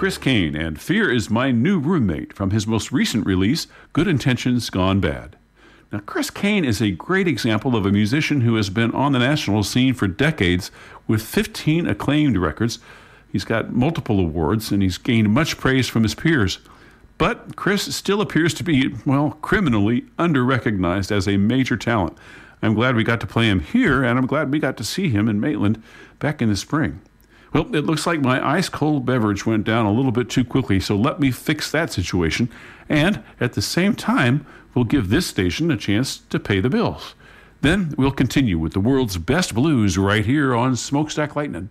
Chris Kane, and Fear is my new roommate from his most recent release, Good Intentions Gone Bad. Now, Chris Kane is a great example of a musician who has been on the national scene for decades with 15 acclaimed records. He's got multiple awards, and he's gained much praise from his peers. But Chris still appears to be, well, criminally under-recognized as a major talent. I'm glad we got to play him here, and I'm glad we got to see him in Maitland back in the spring. Well, it looks like my ice-cold beverage went down a little bit too quickly, so let me fix that situation. And at the same time, we'll give this station a chance to pay the bills. Then we'll continue with the world's best blues right here on Smokestack Lightning.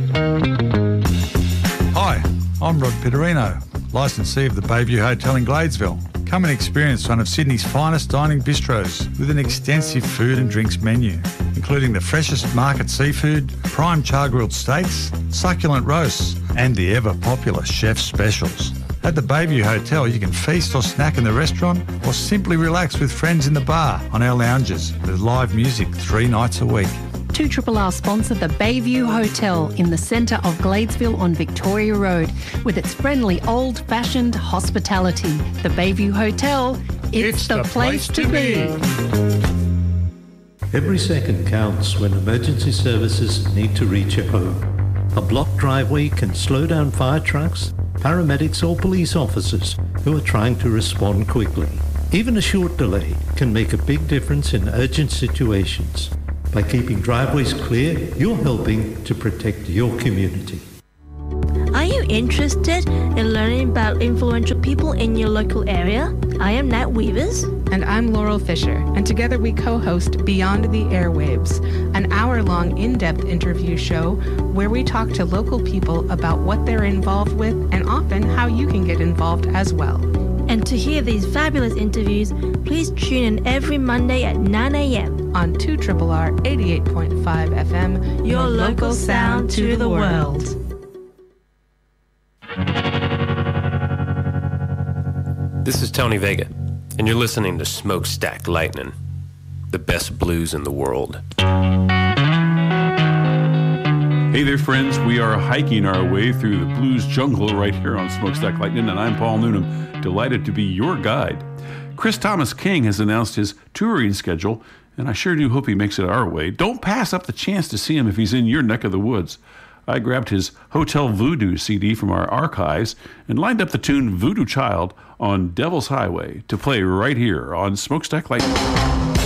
Hi, I'm Rod Pitterino, licensee of the Bayview Hotel in Gladesville. Come and experience one of Sydney's finest dining bistros with an extensive food and drinks menu, including the freshest market seafood, prime char-grilled steaks, succulent roasts, and the ever-popular chef's specials. At the Bayview Hotel, you can feast or snack in the restaurant or simply relax with friends in the bar on our lounges with live music 3 nights a week. 2RRR sponsor the Bayview Hotel in the centre of Gladesville on Victoria Road with its friendly old-fashioned hospitality. The Bayview Hotel, it's the place to be. Every second counts when emergency services need to reach your home. A blocked driveway can slow down fire trucks, paramedics or police officers who are trying to respond quickly. Even a short delay can make a big difference in urgent situations. By keeping driveways clear, you're helping to protect your community. Are you interested in learning about influential people in your local area? I am Nat Weavers. And I'm Laurel Fisher, and together we co-host Beyond the Airwaves, an hour-long in-depth interview show where we talk to local people about what they're involved with and often how you can get involved as well. And to hear these fabulous interviews, please tune in every Monday at 9 a.m. on 2RRR 88.5 FM, your local sound to the world. This is Tony Vega, and you're listening to Smokestack Lightning, the best blues in the world. Hey there, friends. We are hiking our way through the blues jungle right here on Smokestack Lightning, and I'm Paul Noonan, delighted to be your guide. Chris Thomas King has announced his touring schedule, and I sure do hope he makes it our way. Don't pass up the chance to see him if he's in your neck of the woods. I grabbed his Hotel Voodoo CD from our archives and lined up the tune Voodoo Child on Devil's Highway to play right here on Smokestack Lightning.